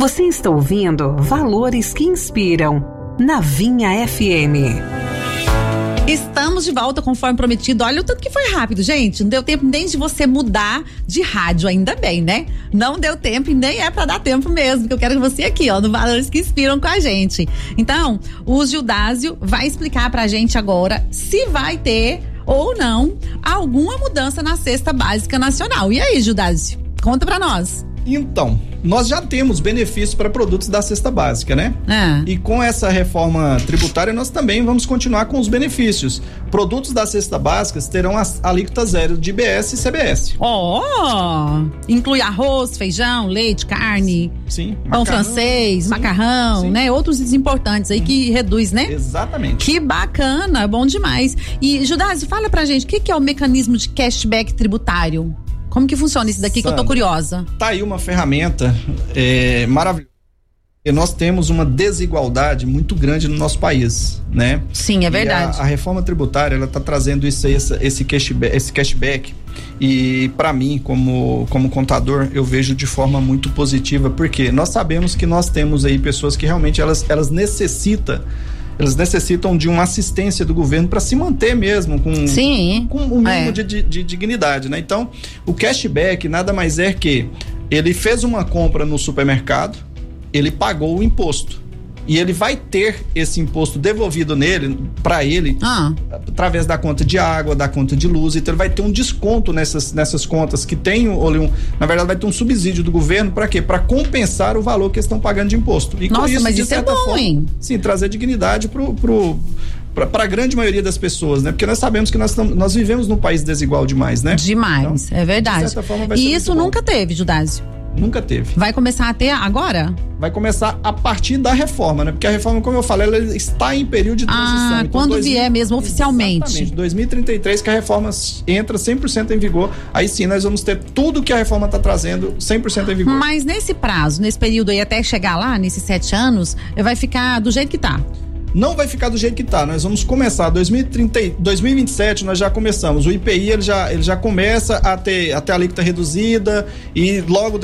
Você está ouvindo Valores que Inspiram, na Vinha FM. Estamos de volta conforme prometido. Olha o tanto que foi rápido, gente. Não deu tempo nem de você mudar de rádio, ainda bem, né? Não deu tempo e nem é pra dar tempo mesmo, que eu quero você aqui, ó, no Valores que Inspiram com a gente. Então, o Gildásio vai explicar pra gente agora se vai ter ou não alguma mudança na cesta básica nacional. E aí, Gildásio? Conta pra nós. Então, nós já temos benefícios para produtos da cesta básica, né? E com essa reforma tributária, nós também vamos continuar com os benefícios. Produtos da cesta básica terão a alíquota zero de IBS e CBS. Inclui arroz, feijão, leite, carne, sim, pão francês, macarrão, sim, né? Outros importantes aí que reduz, né? Exatamente. Que bacana, bom demais. E, Gildásio, fala pra gente, o que é o mecanismo de cashback tributário? Como que funciona isso daqui, Sandra, que eu tô curiosa? Tá aí uma ferramenta maravilhosa. E nós temos uma desigualdade muito grande no nosso país, né? Sim, é verdade. A reforma tributária, ela tá trazendo isso aí, esse cashback. E para mim, como contador, eu vejo de forma muito positiva, porque nós sabemos que nós temos aí pessoas que realmente elas necessitam de uma assistência do governo para se manter mesmo com um mínimo de dignidade, né? Então, o cashback nada mais é que ele fez uma compra no supermercado, ele pagou o imposto e ele vai ter esse imposto devolvido para ele através da conta de água, da conta de luz. Então ele vai ter um desconto nessas contas que tem, na verdade vai ter um subsídio do governo para quê? Para compensar o valor que eles estão pagando de imposto. E nossa, com isso, mas de isso certa forma, hein? Sim, trazer dignidade para a grande maioria das pessoas, né? Porque nós sabemos que nós vivemos num país desigual demais, né? Demais, então, é verdade. De certa forma, vai ser e isso nunca teve, Gildásio? Nunca teve. Vai começar a ter agora? Vai começar a partir da reforma, né? Porque a reforma, como eu falei, ela está em período de transição. Então, quando vier mesmo oficialmente. Exatamente, 2033 que a reforma entra 100% em vigor, aí sim nós vamos ter tudo que a reforma está trazendo 100% em vigor. Mas nesse prazo, nesse período aí até chegar lá, nesses 7 anos, vai ficar do jeito que tá? Não vai ficar do jeito que tá, nós vamos começar 2027, nós já começamos, o IPI ele já começa a ter alíquota reduzida e logo